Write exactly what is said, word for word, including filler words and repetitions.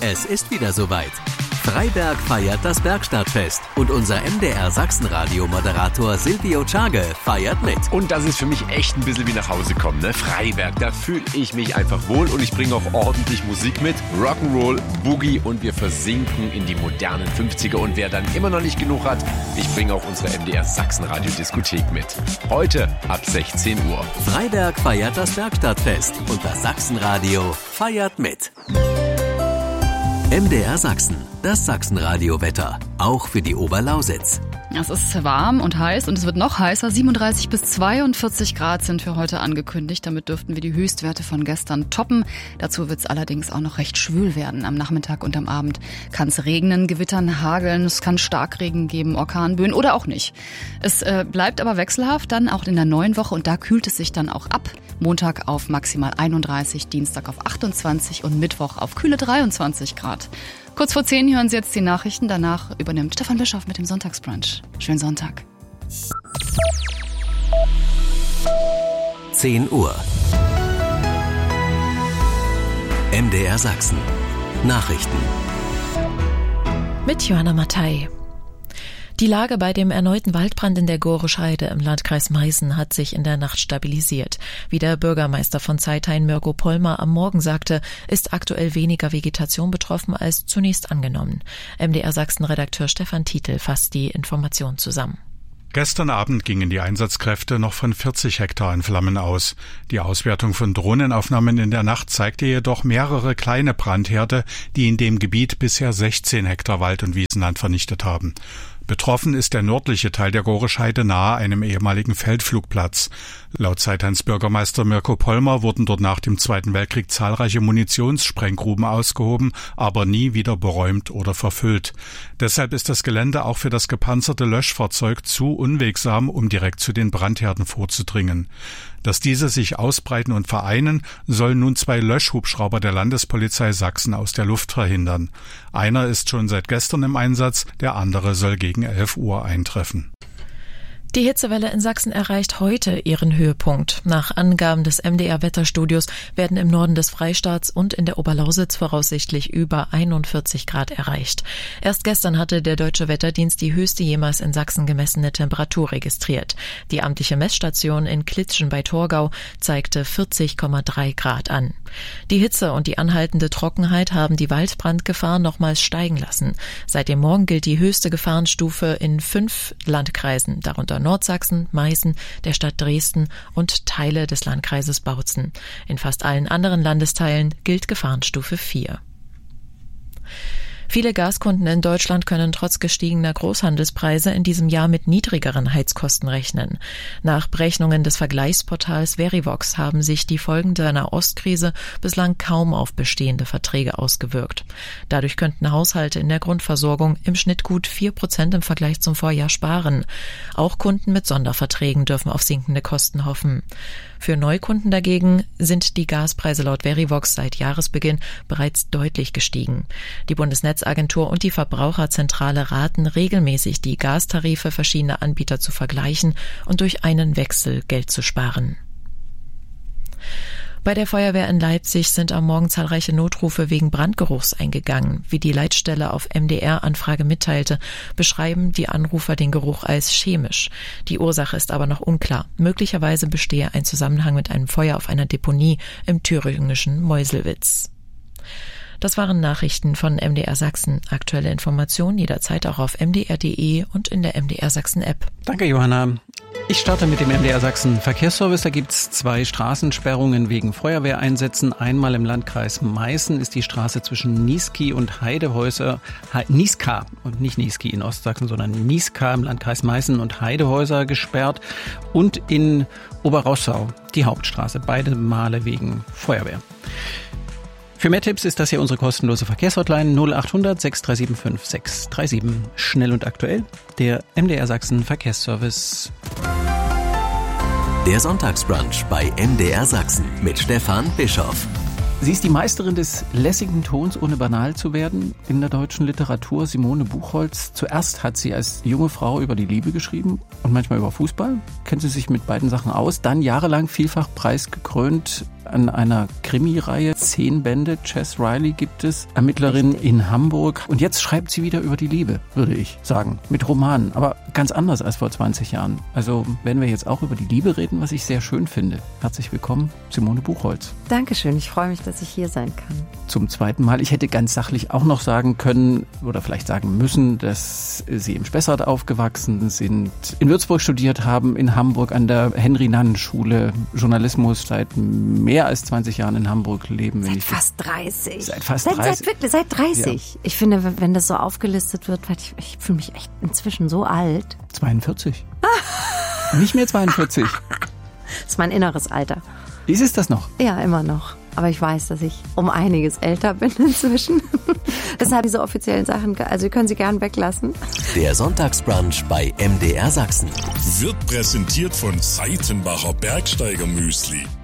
Es ist wieder soweit. Freiberg feiert das Bergstadtfest und unser M D R Sachsenradio-Moderator Silvio Czage feiert mit. Und das ist für mich echt ein bisschen wie nach Hause kommen, ne? Freiberg, da fühle ich mich einfach wohl und ich bringe auch ordentlich Musik mit. Rock'n'Roll, Boogie und wir versinken in die modernen fünfziger. Und wer dann immer noch nicht genug hat, ich bringe auch unsere M D R Sachsenradio-Diskothek mit. Heute ab sechzehn Uhr. Freiberg feiert das Bergstadtfest und das Sachsenradio feiert mit. M D R Sachsen, das Sachsenradio-Wetter, auch für die Oberlausitz. Es ist warm und heiß und es wird noch heißer. siebenunddreißig bis zweiundvierzig Grad sind für heute angekündigt. Damit dürften wir die Höchstwerte von gestern toppen. Dazu wird es allerdings auch noch recht schwül werden. Am Nachmittag und am Abend kann es regnen, gewittern, hageln. Es kann Starkregen geben, Orkanböen oder auch nicht. Es äh, bleibt aber wechselhaft dann auch in der neuen Woche und da kühlt es sich dann auch ab. Montag auf maximal einunddreißig, Dienstag auf achtundzwanzig und Mittwoch auf kühle dreiundzwanzig Grad. Kurz vor zehn hören Sie jetzt die Nachrichten. Danach übernimmt Stefan Bischoff mit dem Sonntagsbrunch. Schönen Sonntag. zehn Uhr. M D R Sachsen. Nachrichten. Mit Johanna Mattei. Die Lage bei dem erneuten Waldbrand in der Gorescheide im Landkreis Meißen hat sich in der Nacht stabilisiert. Wie der Bürgermeister von Zeithain, Mirko Pollmer, am Morgen sagte, ist aktuell weniger Vegetation betroffen als zunächst angenommen. M D R Sachsen-Redakteur Stefan Tietl fasst die Information zusammen. Gestern Abend gingen die Einsatzkräfte noch von vierzig Hektar in Flammen aus. Die Auswertung von Drohnenaufnahmen in der Nacht zeigte jedoch mehrere kleine Brandherde, die in dem Gebiet bisher sechzehn Hektar Wald- und Wiesenland vernichtet haben. Betroffen ist der nördliche Teil der Gorescheide nahe einem ehemaligen Feldflugplatz. Laut Zeithains Bürgermeister Mirko Pollmer wurden dort nach dem Zweiten Weltkrieg zahlreiche Munitionssprenggruben ausgehoben, aber nie wieder beräumt oder verfüllt. Deshalb ist das Gelände auch für das gepanzerte Löschfahrzeug zu unwegsam, um direkt zu den Brandherden vorzudringen. Dass diese sich ausbreiten und vereinen, sollen nun zwei Löschhubschrauber der Landespolizei Sachsen aus der Luft verhindern. Einer ist schon seit gestern im Einsatz, der andere soll gegen elf Uhr eintreffen. Die Hitzewelle in Sachsen erreicht heute ihren Höhepunkt. Nach Angaben des M D R-Wetterstudios werden im Norden des Freistaats und in der Oberlausitz voraussichtlich über einundvierzig Grad erreicht. Erst gestern hatte der Deutsche Wetterdienst die höchste jemals in Sachsen gemessene Temperatur registriert. Die amtliche Messstation in Klitzschen bei Torgau zeigte vierzig Komma drei Grad an. Die Hitze und die anhaltende Trockenheit haben die Waldbrandgefahr nochmals steigen lassen. Seit dem Morgen gilt die höchste Gefahrenstufe in fünf Landkreisen, darunter Nordsachsen, Meißen, der Stadt Dresden und Teile des Landkreises Bautzen. In fast allen anderen Landesteilen gilt Gefahrenstufe vier. Viele Gaskunden in Deutschland können trotz gestiegener Großhandelspreise in diesem Jahr mit niedrigeren Heizkosten rechnen. Nach Berechnungen des Vergleichsportals Verivox haben sich die Folgen der Nahostkrise bislang kaum auf bestehende Verträge ausgewirkt. Dadurch könnten Haushalte in der Grundversorgung im Schnitt gut vier Prozent im Vergleich zum Vorjahr sparen. Auch Kunden mit Sonderverträgen dürfen auf sinkende Kosten hoffen. Für Neukunden dagegen sind die Gaspreise laut Verivox seit Jahresbeginn bereits deutlich gestiegen. Die Bundesnetzagentur und die Verbraucherzentrale raten regelmäßig, die Gastarife verschiedener Anbieter zu vergleichen und durch einen Wechsel Geld zu sparen. Bei der Feuerwehr in Leipzig sind am Morgen zahlreiche Notrufe wegen Brandgeruchs eingegangen. Wie die Leitstelle auf M D R-Anfrage mitteilte, beschreiben die Anrufer den Geruch als chemisch. Die Ursache ist aber noch unklar. Möglicherweise bestehe ein Zusammenhang mit einem Feuer auf einer Deponie im thüringischen Meuselwitz. Das waren Nachrichten von M D R Sachsen. Aktuelle Informationen jederzeit auch auf m d r punkt d e und in der M D R Sachsen App. Danke, Johanna. Ich starte mit dem M D R Sachsen Verkehrsservice. Da gibt's zwei Straßensperrungen wegen Feuerwehreinsätzen. Einmal im Landkreis Meißen ist die Straße zwischen Niesky und Heidehäuser, He, Niska und nicht Niesky in Ostsachsen, sondern Niska im Landkreis Meißen und Heidehäuser gesperrt. Und in Oberrossau die Hauptstraße, beide Male wegen Feuerwehr. Für mehr Tipps ist das hier unsere kostenlose Verkehrshotline null acht hundert sechs drei sieben fünf sechs drei sieben. Schnell und aktuell, der M D R Sachsen Verkehrsservice. Der Sonntagsbrunch bei M D R Sachsen mit Stefan Bischoff. Sie ist die Meisterin des lässigen Tons, ohne banal zu werden, in der deutschen Literatur, Simone Buchholz. Zuerst hat sie als junge Frau über die Liebe geschrieben und manchmal über Fußball. Kennt sie sich mit beiden Sachen aus. Dann jahrelang vielfach preisgekrönt an einer Krimireihe. Zehn Bände. Jess Riley gibt es. Ermittlerin Richtig. in Hamburg. Und jetzt schreibt sie wieder über die Liebe, würde ich sagen. Mit Romanen. Aber ganz anders als vor zwanzig Jahren. Also werden wir jetzt auch über die Liebe reden, was ich sehr schön finde. Herzlich willkommen, Simone Buchholz. Dankeschön. Ich freue mich, dass ich hier sein kann. Zum zweiten Mal. Ich hätte ganz sachlich auch noch sagen können oder vielleicht sagen müssen, dass Sie im Spessart aufgewachsen sind, in Würzburg studiert haben, in Hamburg an der Henry-Nannen-Schule, Journalismus seit mehr als zwanzig Jahren in Hamburg leben. Seit fast dreißig. Seit fast seit, dreißig. Seit, wirklich, seit dreißig. Ja. Ich finde, wenn das so aufgelistet wird, weil ich, ich fühle mich echt inzwischen so alt. zweiundvierzig. Nicht mehr zweiundvierzig. Das ist mein inneres Alter. Ist es das noch? Ja, immer noch. Aber ich weiß, dass ich um einiges älter bin inzwischen. Deshalb diese offiziellen Sachen, also ihr könnt sie gern weglassen. Der Sonntagsbrunch bei M D R Sachsen wird präsentiert von Seitenbacher Bergsteiger Müsli.